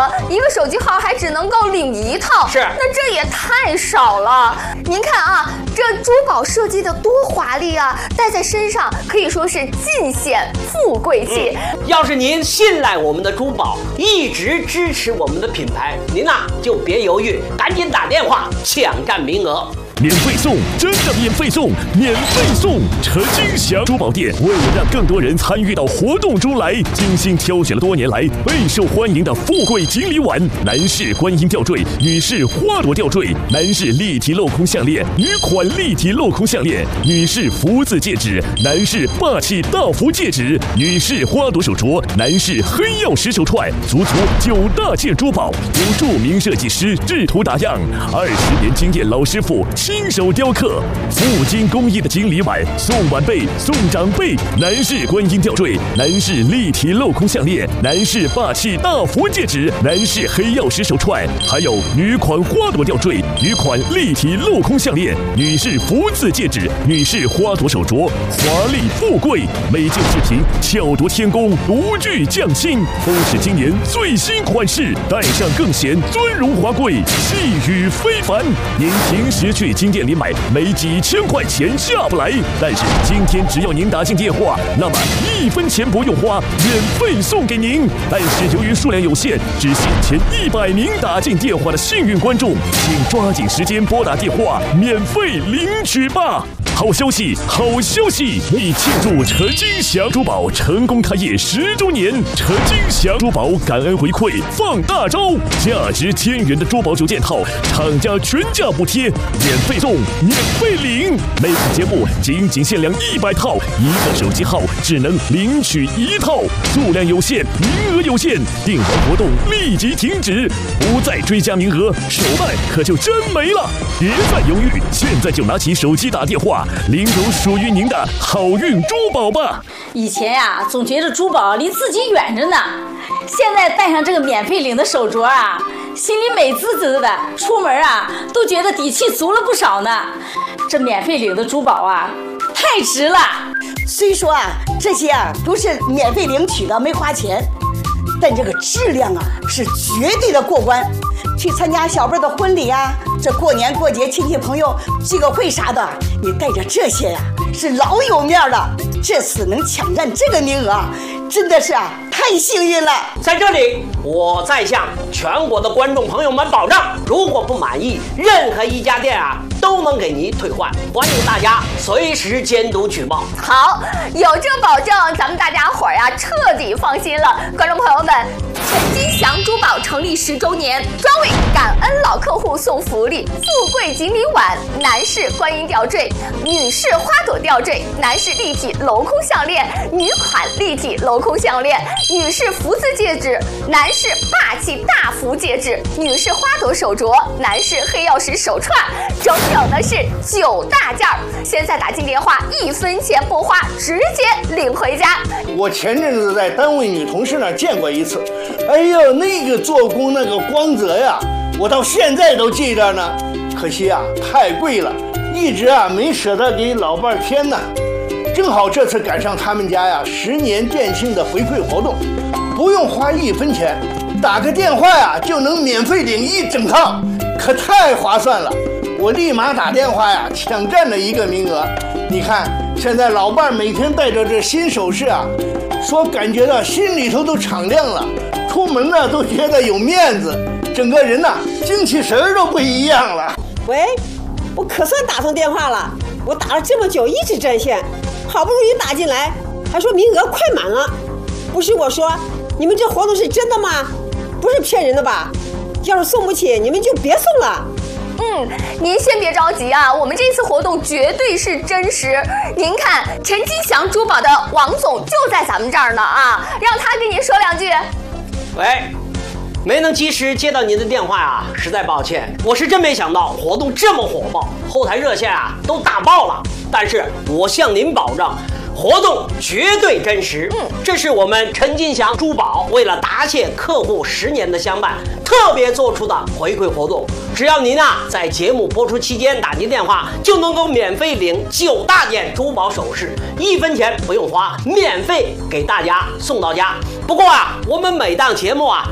呢，一个手机号还只能够领1套， 是， 那这也太少了。您看啊，这珠宝设计的多华丽啊，戴在身上可以说是尽显富贵气。 要是您信赖我们的珠宝，一直支持我们的品牌，您就别犹豫，赶紧打电话抢占名额。 免费送，真的免费送，免费送！陈金祥珠宝店为了让更多人参与到活动中来，精心挑选了多年来备受欢迎的富贵锦鲤碗、男士观音吊坠、女士花朵吊坠、男士立体镂空项链、女款立体镂空项链、女士福字戒指、男士霸气大福戒指、女士花朵手镯、男士黑曜石手串，足足9大件珠宝，由著名设计师制图打样，20年经验老师傅亲手雕刻，富金工艺的锦鲤碗送晚辈送长辈，男士观音吊坠，男士立体镂空项链，男士霸气大福戒指，男士黑曜石手串，还有女款花朵吊坠，女款立体镂空项链，女士福字戒指，女士花朵手镯，华丽富贵，每件饰品巧夺天工，独具匠心，都是今年最新款式，戴上更显尊荣华贵，气宇非凡。您平时去金店里买，没几千块钱下不来，但是今天只要您打进电话，那么1分钱不用花，免费送给您。但是由于数量有限，只限前100名打进电话的幸运观众，请抓紧时间拨打电话，免费领取吧。好消息，好消息！为庆祝陈金祥珠宝成功开业10周年，陈金祥珠宝感恩回馈放大招，价值1000元的珠宝9件套，厂家全价补贴，免费送，免费领。每次节目仅限量100套，一个手机号只能领取1套，数量有限，名额有限，订完活动立即停止，不再追加名额，手办可就真没了。别再犹豫，现在就拿起手机打电话，领走属于您的好运珠宝吧！ 以前呀，总觉得珠宝离自己远着呢，现在戴上这个免费领的手镯啊，心里美滋滋的，出门啊都觉得底气足了不少呢。这免费领的珠宝啊，太值了。 虽说这些都是免费领取的，没花钱，但这个质量是绝对的过关。去参加小辈的婚礼这过年过节亲戚朋友聚个会啥的，你带着这些是老有面了。这次能抢占这个名额，真的是太幸运了。 在这里，我再向全国的观众朋友们保障，如果不满意，任何一家店都能给您退换，欢迎大家随时监督举报。 好，有这保证，咱们大家伙彻底放心了。观众朋友们，陈金祥珠宝成立10周年，专为感恩老客户送福利，富贵锦鲤碗、男士观音吊坠、女士花朵吊坠、男士立体镂空项链、女款立体镂空项链、女士福字戒指、男士霸气大福戒指、女士花朵手镯、男士黑曜石手串，整整的是9大件。现在打进电话，1分钱不花，直接领回家。 我前阵子在单位女同事那儿见过一次，哎呦，那个做工那个光泽呀，我到现在都记着呢。可惜太贵了，一直没舍得给老伴添呢。正好这次赶上他们家10年店庆的回馈活动，不用花1分钱，打个电话就能免费领1整套，可太划算了。我立马打电话抢占了1个名额。你看现在老伴每天带着这新首饰说感觉到心里头都敞亮了，出门都觉得有面子，整个人精气神都不一样了。 喂，我可算打通电话了，我打了这么久一直占线，好不容易打进来，还说名额快满了。不是我说，你们这活动是真的吗？不是骗人的吧？要是送不起，你们就别送了。 您先别着急我们这次活动绝对是真实。您看，陈金祥珠宝的王总就在咱们这儿呢让他跟您说2句。 喂，没能及时接到您的电话实在抱歉。我是真没想到活动这么火爆，后台热线都打爆了。但是我向您保证，活动绝对真实。这是我们陈金祥珠宝为了答谢客户10年的相伴，特别做出的回馈活动。只要您在节目播出期间打进电话，就能够免费领9大件珠宝首饰，1分钱不用花，免费给大家送到家。不过我们每档节目